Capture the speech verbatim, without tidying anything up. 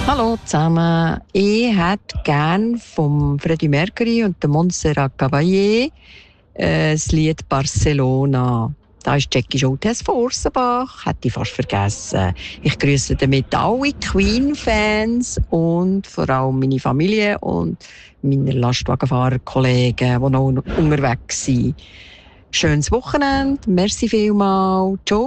Hallo zusammen. Ich hätte gerne vom Freddie Mercury und der Montserrat Caballé äh, das Lied Barcelona. Da ist Jackie Schultes von Ursenbach, hätte ich fast vergessen. Ich grüße damit alle Queen-Fans und vor allem meine Familie und meine Lastwagenfahrerkollegen, die noch unterwegs sind. Schönes Wochenende, merci vielmals, ciao.